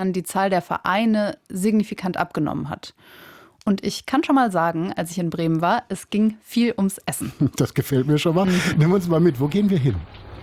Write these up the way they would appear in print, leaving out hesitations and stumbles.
die Zahl der Vereine signifikant abgenommen hat. Und ich kann schon mal sagen, als ich in Bremen war, es ging viel ums Essen. Das gefällt mir schon mal. Nimm uns mal mit, wo gehen wir hin?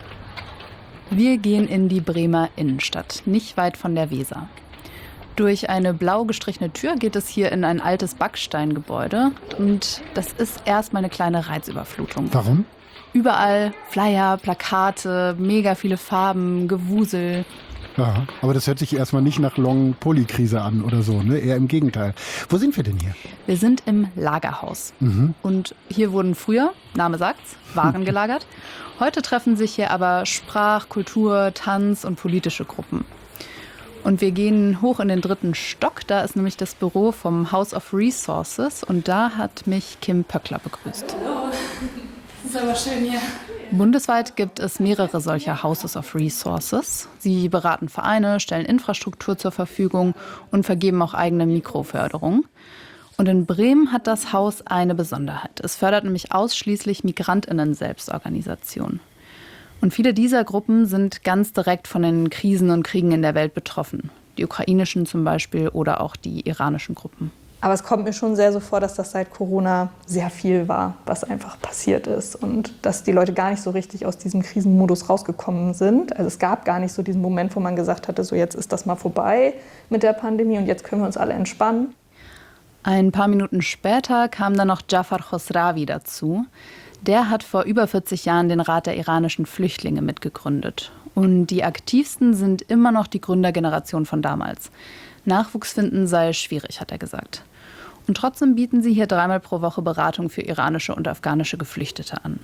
Wir gehen in die Bremer Innenstadt, nicht weit von der Weser. Durch eine blau gestrichene Tür geht es hier in ein altes Backsteingebäude. Und das ist erstmal eine kleine Reizüberflutung. Warum? Überall Flyer, Plakate, mega viele Farben, Gewusel. Ja, aber das hört sich erstmal nicht nach Long-Poly-Krise an oder so, ne? Eher im Gegenteil. Wo sind wir denn hier? Wir sind im Lagerhaus. Und hier wurden früher, Name sagt's, Waren gelagert. Heute treffen sich hier aber Sprach-, Kultur-, Tanz- und politische Gruppen. Und wir gehen hoch in den 3. Stock. Da ist nämlich das Büro vom House of Resources. Und da hat mich Kim Pöckler begrüßt. Hallo, das ist aber schön hier. Bundesweit gibt es mehrere solcher Houses of Resources. Sie beraten Vereine, stellen Infrastruktur zur Verfügung und vergeben auch eigene Mikroförderung. Und in Bremen hat das Haus eine Besonderheit. Es fördert nämlich ausschließlich MigrantInnen-Selbstorganisation. Und viele dieser Gruppen sind ganz direkt von den Krisen und Kriegen in der Welt betroffen. Die ukrainischen zum Beispiel oder auch die iranischen Gruppen. Aber es kommt mir schon sehr so vor, dass das seit Corona sehr viel war, was einfach passiert ist. Und dass die Leute gar nicht so richtig aus diesem Krisenmodus rausgekommen sind. Also es gab gar nicht so diesen Moment, wo man gesagt hatte, so jetzt ist das mal vorbei mit der Pandemie und jetzt können wir uns alle entspannen. Ein paar Minuten später kam dann noch Jafar Khosravi dazu. Der hat vor über 40 Jahren den Rat der iranischen Flüchtlinge mitgegründet. Und die aktivsten sind immer noch die Gründergeneration von damals. Nachwuchs finden sei schwierig, hat er gesagt. Und trotzdem bieten sie hier 3-mal pro Woche Beratung für iranische und afghanische Geflüchtete an.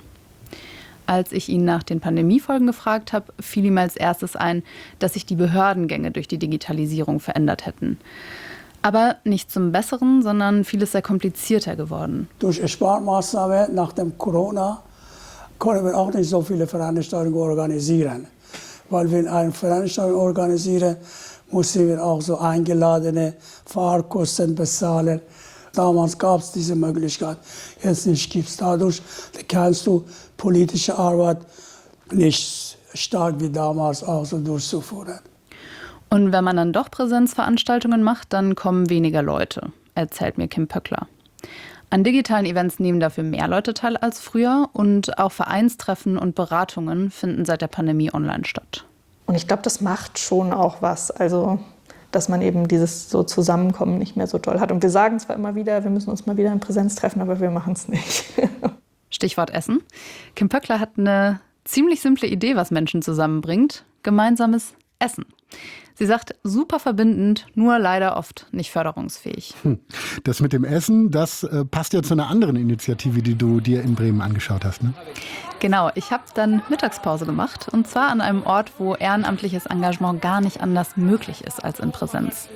Als ich ihn nach den Pandemiefolgen gefragt habe, fiel ihm als erstes ein, dass sich die Behördengänge durch die Digitalisierung verändert hätten. Aber nicht zum Besseren, sondern vieles sei komplizierter geworden. Durch Sparmaßnahmen nach dem Corona können wir auch nicht so viele Veranstaltungen organisieren. Weil wir eine Veranstaltung organisieren, mussten wir auch so eingeladene Fahrkosten bezahlen. Damals gab es diese Möglichkeit, jetzt nicht gibt es. Dadurch kannst du politische Arbeit nicht stark wie damals auch so durchzuführen. Und wenn man dann doch Präsenzveranstaltungen macht, dann kommen weniger Leute, erzählt mir Kim Pöckler. An digitalen Events nehmen dafür mehr Leute teil als früher und auch Vereinstreffen und Beratungen finden seit der Pandemie online statt. Und ich glaube, das macht schon auch was. Also, dass man eben dieses so Zusammenkommen nicht mehr so toll hat. Und wir sagen zwar immer wieder, wir müssen uns mal wieder in Präsenz treffen, aber wir machen es nicht. Stichwort Essen. Kim Pöckler hat eine ziemlich simple Idee, was Menschen zusammenbringt. Gemeinsames Essen. Sie sagt, super verbindend, nur leider oft nicht förderungsfähig. Das mit dem Essen, das passt ja zu einer anderen Initiative, die du dir in Bremen angeschaut hast, ne? Genau, ich habe dann Mittagspause gemacht. Und zwar an einem Ort, wo ehrenamtliches Engagement gar nicht anders möglich ist als in Präsenz.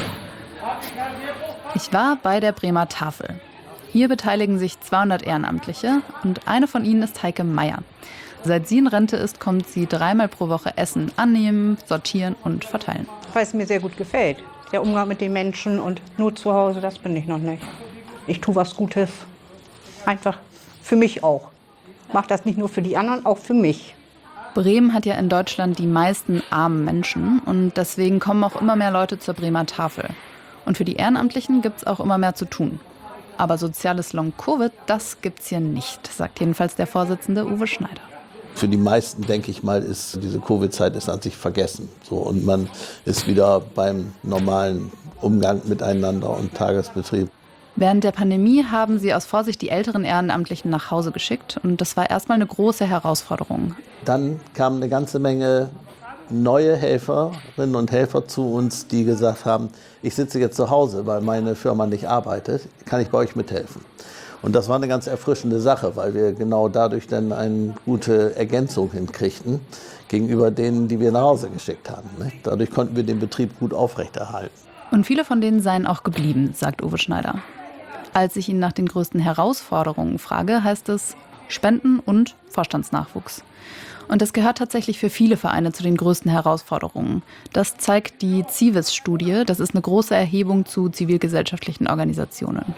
Ich war bei der Bremer Tafel. Hier beteiligen sich 200 Ehrenamtliche und eine von ihnen ist Heike Meier. Seit sie in Rente ist, kommt sie 3-mal pro Woche Essen annehmen, sortieren und verteilen. Weil es mir sehr gut gefällt. Der Umgang mit den Menschen und nur zu Hause, das bin ich noch nicht. Ich tue was Gutes. Einfach für mich auch. Ich mache das nicht nur für die anderen, auch für mich. Bremen hat ja in Deutschland die meisten armen Menschen und deswegen kommen auch immer mehr Leute zur Bremer Tafel. Und für die Ehrenamtlichen gibt es auch immer mehr zu tun. Aber soziales Long-Covid, das gibt's hier nicht, sagt jedenfalls der Vorsitzende Uwe Schneider. Für die meisten, denke ich mal, ist diese Covid-Zeit ist an sich vergessen. So, und man ist wieder beim normalen Umgang miteinander und Tagesbetrieb. Während der Pandemie haben sie aus Vorsicht die älteren Ehrenamtlichen nach Hause geschickt. Und das war erstmal eine große Herausforderung. Dann kamen eine ganze Menge neue Helferinnen und Helfer zu uns, die gesagt haben, ich sitze jetzt zu Hause, weil meine Firma nicht arbeitet, kann ich bei euch mithelfen? Und das war eine ganz erfrischende Sache, weil wir genau dadurch dann eine gute Ergänzung hinkriegten gegenüber denen, die wir nach Hause geschickt haben. Dadurch konnten wir den Betrieb gut aufrechterhalten. Und viele von denen seien auch geblieben, sagt Uwe Schneider. Als ich ihn nach den größten Herausforderungen frage, heißt es Spenden und Vorstandsnachwuchs. Und das gehört tatsächlich für viele Vereine zu den größten Herausforderungen. Das zeigt die Civis-Studie. Das ist eine große Erhebung zu zivilgesellschaftlichen Organisationen.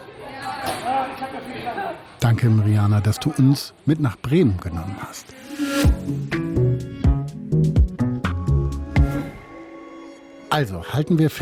Danke, Mariana, dass du uns mit nach Bremen genommen hast. Also, halten wir fest.